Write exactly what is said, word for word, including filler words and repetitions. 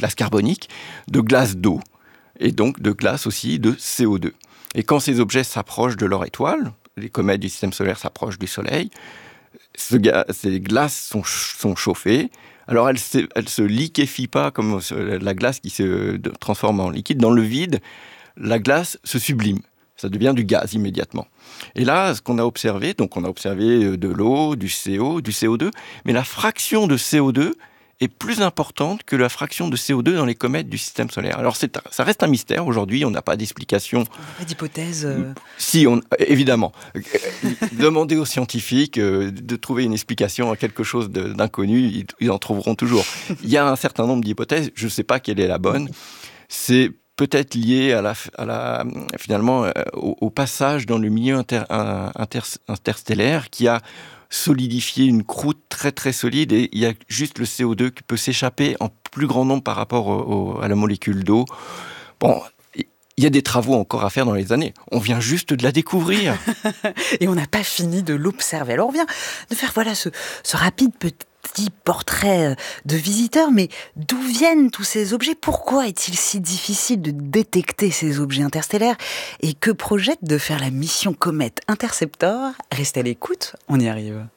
glace carbonique, de glace d'eau, et donc de glace aussi de C O deux. Et quand ces objets s'approchent de leur étoile, les comètes du système solaire s'approchent du Soleil, ce ga- ces glaces sont, ch- sont chauffées. Alors elles ne elles se liquéfient pas comme la glace qui se de- transforme en liquide. Dans le vide, la glace se sublime. Ça devient du gaz immédiatement. Et là, ce qu'on a observé, donc on a observé de l'eau, du C O, du C O deux, mais la fraction de C O deux est plus importante que la fraction de C O deux dans les comètes du système solaire. Alors c'est, ça reste un mystère aujourd'hui, on n'a pas d'explication. On n'a pas d'hypothèse euh... Si, on, évidemment. Demandez aux scientifiques euh, de trouver une explication à quelque chose de, d'inconnu, ils, ils en trouveront toujours. Il y a un certain nombre d'hypothèses, je ne sais pas quelle est la bonne. C'est peut-être lié à la, à la, finalement euh, au, au passage dans le milieu inter, inter, interstellaire qui a solidifié une croûte très très solide, et il y a juste le C O deux qui peut s'échapper en plus grand nombre par rapport au, au, à la molécule d'eau. Bon, il y a des travaux encore à faire dans les années. On vient juste de la découvrir. Et on n'a pas fini de l'observer. Alors on vient de faire voilà ce, ce rapide petit portrait de visiteur, mais d'où viennent tous ces objets ? Pourquoi est-il si difficile de détecter ces objets interstellaires ? Et que projette de faire la mission Comète Interceptor ? Restez à l'écoute, on y arrive.